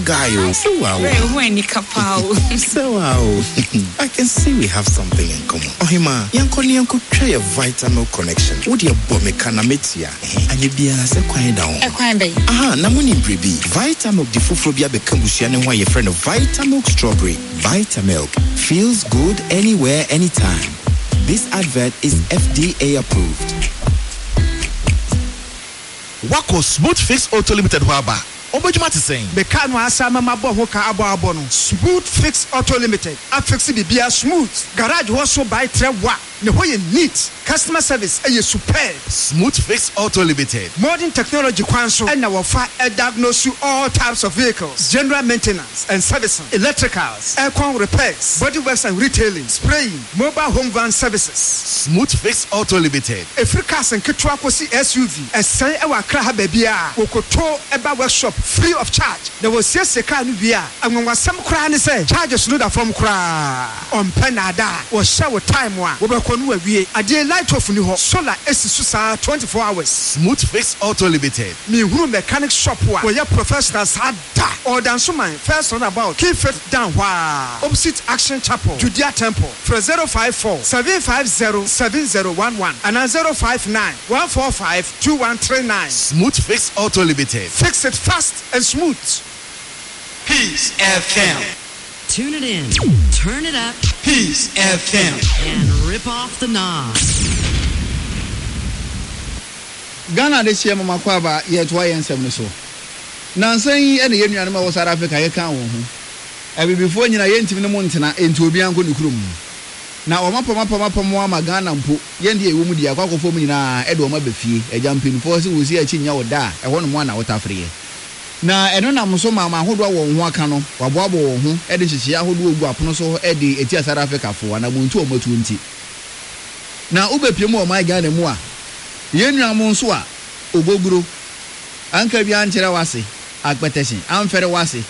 guy. So wow. So wow. I can see we have something in common. Ohima, yanko try a Vitamilk connection. What your bombe kana metia? And you be se kwan down. Aha, na muni brebi. Vitamilk di fufrobia bekambusia ne ho your friend of Vitamilk strawberry. Vitamilk feels good anywhere, anytime. This advert is FDA approved. Wako Smooth Fix Auto Limited Waba. Obejuma ti saying. Beka no asama mabo ho ka abo no. Smooth Fix Auto Limited. Afix bibia smooth. Garage ho so by trewa. Ne ho ye neat. Customer service is superb. Smooth Fix Auto Limited. Modern technology kwanso and our diagnose all types of vehicles, general maintenance and servicing, electricals, aircon repairs, body works and retailing, spraying, mobile home van services. Smooth Fix Auto Limited. Every car and kitwa kosi SUV and say our kraha bebia wokoto eba workshop free of charge. There was yes a car bia and when some kra ne say charges no da from kra on penada was shower time one wobekonu awie ade light off ni ho solar esisu 24 hours. Smooth Fix Auto Limited. Me huru mechanic shop wa we professionals ada or dance man first on about keep it down wa opposite Action Chapel Judea Temple for 054 750 7011 and 059 145 2139. Smooth Fix Auto Limited. Fix it fast and smooth. Peace FM. Tune it in, turn it up, Peace FM, and rip off the knob. Ghana this year mama kwaba yet why ensem so. Nansan and the Union of South Africa ye kan wo ho. Ebi before nyina ye ntimi ne mo ntena enti obi anko ne kurom. Na omapama mo ama Ghana mpo ye ndie ewo mu dia kwakofo mu nyina e do ma befie eja mpinfo se wo si achi nya wo da e ho no mo na wotafreye. Na eno na mso mama ahodo wo ho aka no waboabo wo ho e de hihie ahodo ogu apono so e de eti South Africa fo na muntu omatu nti. Na ubepie mu o ma Ghana mu a yenua mo nso a ogoguro anka bia nkyere wase akpeteshin amfere wase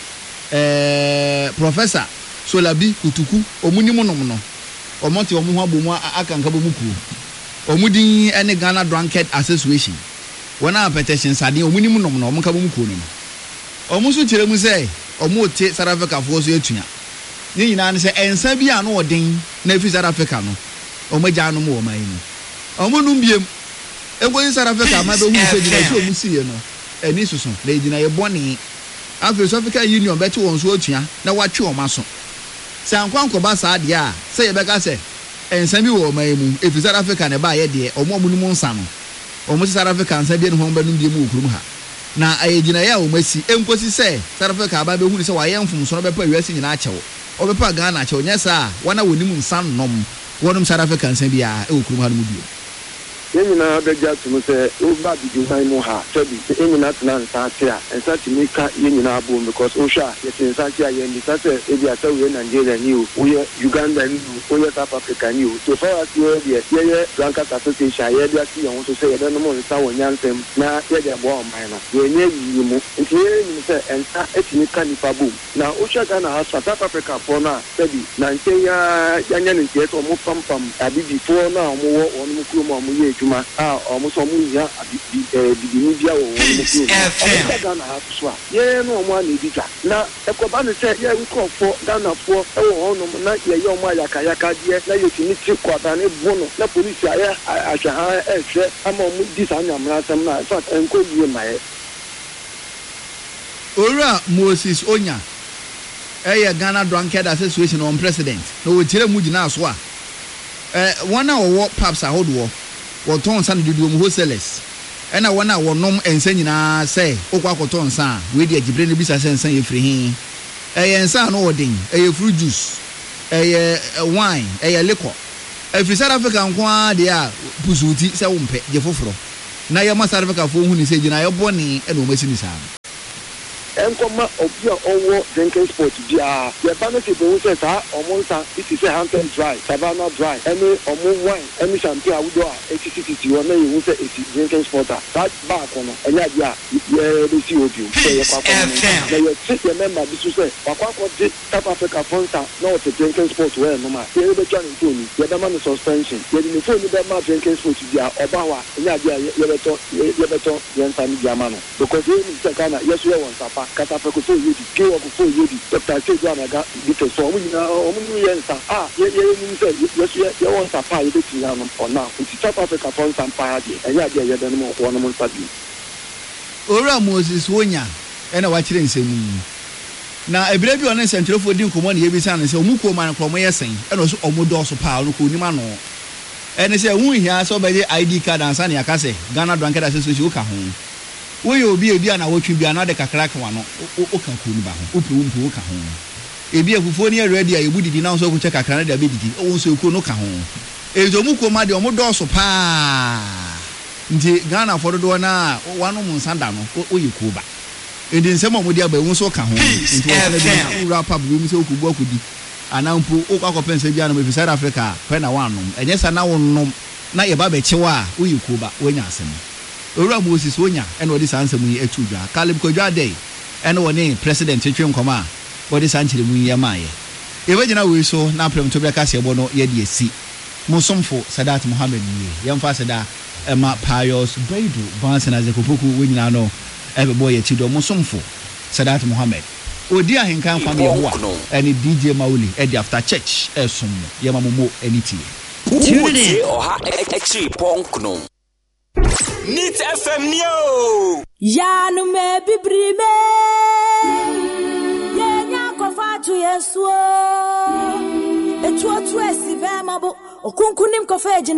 professor Solabi Kutuku omuni mo nom no omonte omo ho abomu akanka bomu ku omudin ene Ghana Drunkard Association wona petition sade omuni mo nom no omonka bomu ku no omo so kyere mu say omo ote South Africa fo so etua ni nyina ne say ensa bia no odin na fi South Africa no omagya no mo o man ni omo num biem ego South Africa ma be hu se gina so omu siye no eni susun na gina ye boni South Africa Union beto won so atua na watwe o maso se ankwanko ba sa de a se ye beka se ensa bi wo man mu efi South Africa ne ba ye de omo mu mu nsa no omo South Africa nsa bi ne ho ba num biem okurum ha na ayegina ya o masi enkosi se South Africa ba be hu se wa ye mfum so no be pa wiase nyina achewo o be pa Ghana achewo nyesa wana wonimu nsa nom wonum South Africa nsa bi a e okurum ha no mu bio Yenina beja to say over the design ha sabi yenina tana nsatia ensati mika yenina abo because osha yete nsatia yendi sase ebi asawe Nigeria ni o we Uganda ni o we South Africa ni o so far as ye Drunkard Association ye dia si yon so say ye no mo nsa wonyansem na ye de bo oman na ye nye yi mu nti ye ni say ensa etimika ni pabo na osha Ghana ha South Africa for na sabi na nke ya nya ni tie to mo pampam abi before na mo wo onu kuro mo ye juma omuso mu ya bibini bia wo wo Ghana ha so a ye no mo na edika na ekoba ne se ye nkofo Ghana fo e wo hono na ye ye mo ayaka die na ye tini ti kwada ne bono na police aye ahwa ha ehwe ama mo disanyamra sam na so enko yie maye Ora Moses Onya Ghana Drunkard Association on president no we kire mu gina so a one wo paps ahodo woton san dudu mu wholesalers ena wana wonom ensa nyina say okwa koton san we de agibre ne bisa sensa ye free hin ensa no odin fruit juice wine liquor free South Africa nko de a pusuti se wo mpe je foforo na ye ma South Africa fo hu ni se gina ye boni ena o masini sa enkoma obia owo drinking sport dia ye banete be say sa omonsa it is a Hampton Dry Savannah Dry any omo wine any champagne awudo a etiti wona ye say it drinking sport that back on enya dia ye be see obi say ye kwakwa na ye sit your member bi so say kwakwa de South Africa fonta na what drinking sport we no ma ye be twa ntoni ye be man suspension ye ni phone be ma drinking sport dia obawa enya dia ye beto ye ntan dia ma no because ye ni say kana yes we won sapa Katapeko so yedi, K of so yedi, Dr. Sejanaga, Dito so Yensa, you said, yes, you want a pie for now. It's South Africa for some party, and yeah, then more ornament study. Ora Moses Wonya, and a watching saying. Now, a brave on a central for Dinko money, every son, and so Muko man from saying, and also Omodos of Paul, Kunimano. And they say, we here so by the ID card and Sanya Case, Ghana Drunkard Association home. We will be a Diana, which will be another crack one, Okakunba, Upu home. If you have 4 years ready, I would denounce over check a Canada ability, also Kunoka home. If the Muko Madi Omodos of Pa. Ghana for the Dona, one on Sandano, or you Cuba. It is some of the other ones who come home into wrap up rooms who could work with you. And now put Oka Pennsylvania with South Africa, Penawanum, and yes, I now know not a baby Chewa, who you Cuba, when you ask him. Ura Moses Wonya, and what is answer me a chuja, Caleb Koja Day, and one name, President Chichum Koma, what is answering me Yamaya. Even now we saw Napram to Bracasia Bono, Yedi, Musumfo, Sadat Mohammed, Yam Fasada. Emma Pius Baidu, Bansan as a Kupuku, Winano, every boy at Chido Musumfo, Sadat Mohammed. Oh, dear, he can't find me any DJ Mauli, Eddie after church, Esum, Yamamu, any tea. Tune in. Neat FM Neo. Yanu me bibrime. Yenya kofa tu yesuo. Etu esi vema bo. Okunkunim kofa